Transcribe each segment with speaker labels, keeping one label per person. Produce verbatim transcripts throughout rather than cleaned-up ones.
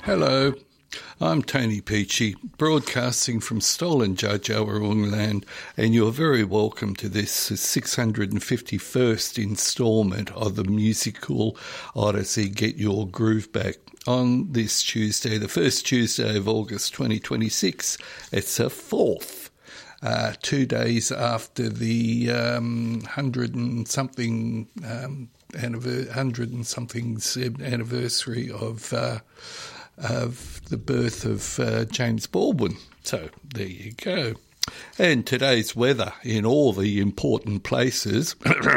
Speaker 1: Hello, I'm Tony Peachy, broadcasting from stolen Dja-Dja-Wurrung land, and you're very welcome to this six hundred fifty-first instalment of the musical Odyssey Get Your Groove Back on this Tuesday, the first Tuesday of August twenty twenty-six. It's a fourth, uh, two days after the um, hundred and something, um, anniver- hundred and something anniversary of... Uh, of the birth of uh, James Baldwin. So there you go. And today's weather in all the important places.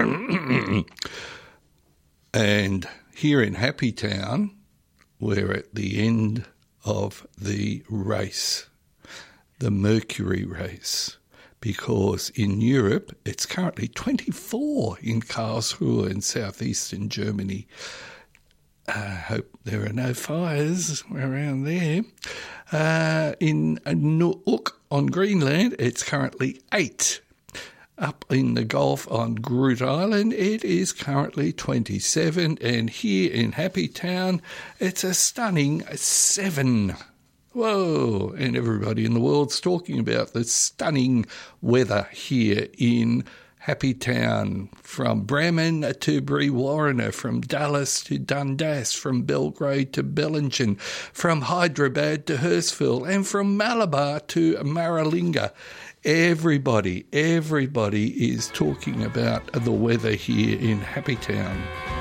Speaker 1: And here in Happy Town, we're at the end of the race, the Mercury race, because in Europe it's currently twenty-four in Karlsruhe in southeastern Germany. I hope there are no fires around there. Uh, in Nuuk on Greenland, it's currently eight. Up in the Gulf on Groot Island, it is currently twenty-seven. And here in Happy Town, it's a stunning seven. Whoa! And everybody in the world's talking about the stunning weather here in Happy Town, from Bremen to Brewarrina, from Dallas to Dundas, from Belgrade to Bellingen, from Hyderabad to Hurstville, and from Malabar to Maralinga. Everybody, everybody is talking about the weather here in Happy Town.